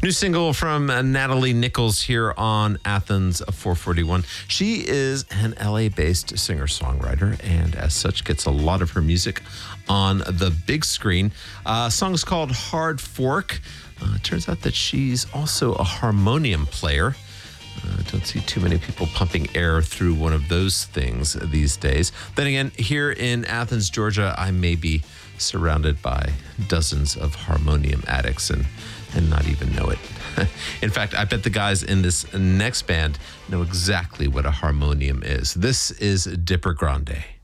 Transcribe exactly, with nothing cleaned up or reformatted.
New single from uh, Natalie Nichols here on Athens four forty-one. She is an L A-based singer-songwriter, and as such gets a lot of her music on the big screen. Uh, song is called Hard Fork. Uh, turns out that she's also a harmonium player. I uh, don't see too many people pumping air through one of those things these days. Then again, here in Athens, Georgia, I may be surrounded by dozens of harmonium addicts and, and not even know it. In fact, I bet the guys in this next band know exactly what a harmonium is. This is Dipper Grande.